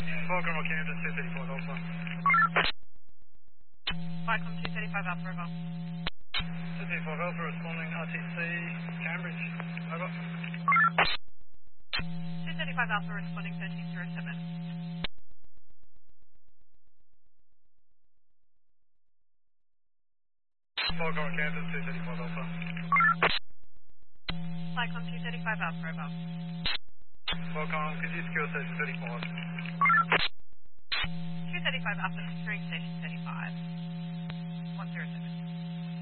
Welcome, Kansas 234 Alpha. Vicom 235 Alpha River. 235 Alpha responding RTC Cambridge. Over. 235 Alpha responding 1307. Welcome, Kansas 235 Alpha. Vicom 235 Alpha River. Welcome, could you secure station 35? 235 Alpha securing station 35. 107.